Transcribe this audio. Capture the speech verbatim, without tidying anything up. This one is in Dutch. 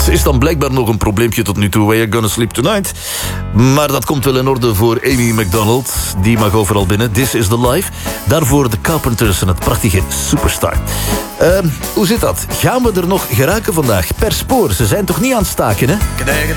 is dan blijkbaar nog een probleempje tot nu toe. Where you gonna sleep tonight? Maar dat komt wel in orde voor Amy McDonald. Die mag overal binnen. This is the life. Daarvoor de Carpenters en het prachtige Superstar. Uh, hoe zit dat? Gaan we er nog geraken vandaag? Per spoor. Ze zijn toch niet aan het staken, hè?